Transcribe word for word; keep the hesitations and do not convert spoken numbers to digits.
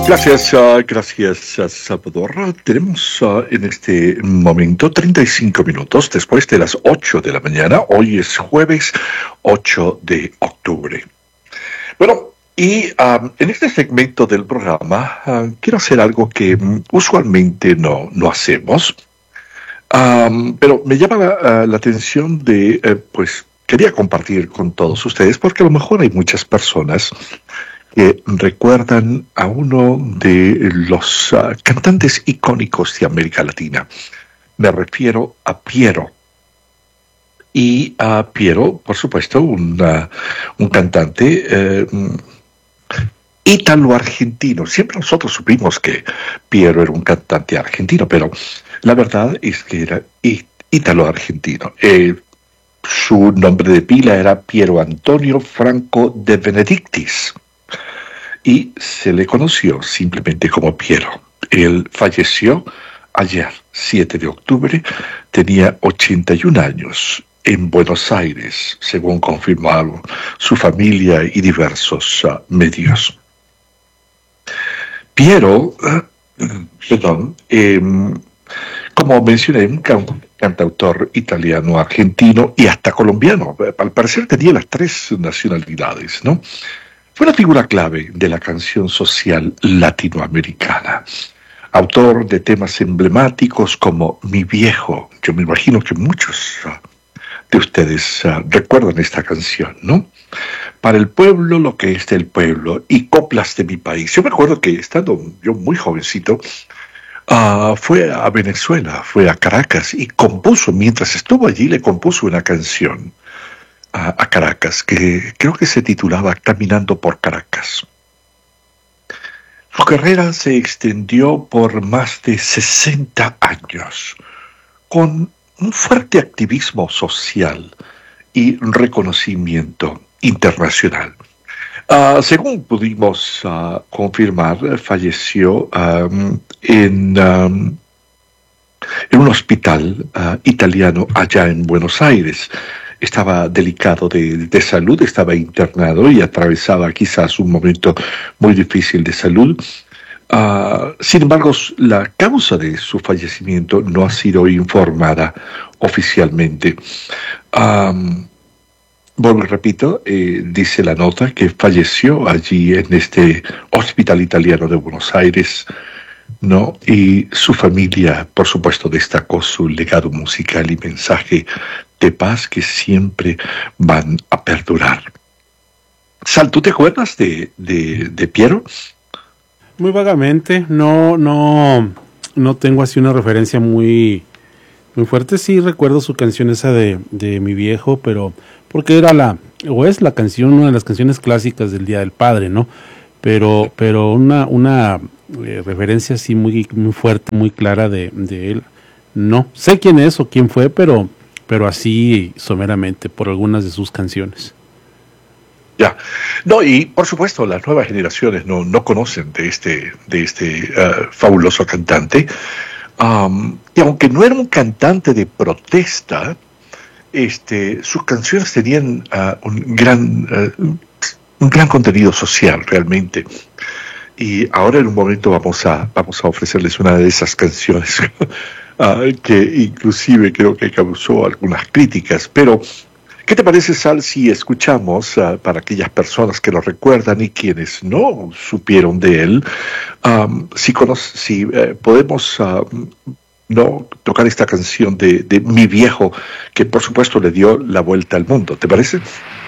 Gracias, uh, gracias, uh, Salvador. Tenemos uh, en este momento treinta y cinco minutos después de las ocho de la mañana. Hoy es jueves ocho de octubre. Bueno, y um, en este segmento del programa uh, quiero hacer algo que um, usualmente no, no hacemos, um, pero me llama la, uh, la atención de, uh, pues, quería compartir con todos ustedes, porque a lo mejor hay muchas personas que recuerdan a uno de los uh, cantantes icónicos de América Latina. Me refiero a Piero. Y a uh, Piero, por supuesto, un, uh, un cantante eh, ítalo-argentino. Siempre nosotros supimos que Piero era un cantante argentino, pero la verdad es que era ítalo-argentino. Eh, su nombre de pila era Piero Antonio Franco de Benedictis, y se le conoció simplemente como Piero. Él falleció ayer, siete de octubre, tenía ochenta y un años, en Buenos Aires, según confirmaron su familia y diversos uh, medios. Piero, uh, perdón, eh, como mencioné, un cantautor italiano, argentino y hasta colombiano. Al parecer tenía las tres nacionalidades, ¿no? Fue una figura clave de la canción social latinoamericana. Autor de temas emblemáticos como Mi Viejo. Yo me imagino que muchos uh, de ustedes uh, recuerdan esta canción, ¿no? Para el pueblo lo que es del pueblo y Coplas de mi país. Yo me acuerdo que estando yo muy jovencito, uh, fue a Venezuela, fue a Caracas y compuso, mientras estuvo allí, le compuso una canción A, a Caracas, que creo que se titulaba Caminando por Caracas. Su carrera se extendió por más de sesenta años, con un fuerte activismo social y reconocimiento internacional. Uh, según pudimos uh, confirmar, falleció um, en, um, en un hospital uh, italiano allá en Buenos Aires. Estaba delicado de, de salud, estaba internado y atravesaba quizás un momento muy difícil de salud. Uh, sin embargo, la causa de su fallecimiento no ha sido informada oficialmente. Um, Vuelvo y repito, eh, dice la nota que falleció allí en este hospital italiano de Buenos Aires, ¿no? Y su familia, por supuesto, destacó su legado musical y mensaje de paz que siempre van a perdurar. Sal, ¿tú te acuerdas de, de, de Piero? Muy vagamente, no, no, no tengo así una referencia muy, muy fuerte. Sí recuerdo su canción esa de, de Mi Viejo, pero porque era la, o es la canción, una de las canciones clásicas del Día del Padre, ¿no? Pero, pero una, una eh, referencia así muy, muy fuerte, muy clara de, de él, no. Sé quién es o quién fue, pero, pero así someramente por algunas de sus canciones. Ya, no, y por supuesto las nuevas generaciones no, no conocen de este, de este uh, fabuloso cantante, um, y aunque no era un cantante de protesta, este, sus canciones tenían uh, un gran, uh, un gran contenido social realmente. Y ahora en un momento vamos a, vamos a ofrecerles una de esas canciones uh, que inclusive creo que causó algunas críticas, pero ¿qué te parece, Sal, si escuchamos uh, para aquellas personas que lo recuerdan y quienes no supieron de él, um, si, conoce, si uh, podemos uh, no tocar esta canción de, de Mi Viejo, que por supuesto le dio la vuelta al mundo? ¿Te parece?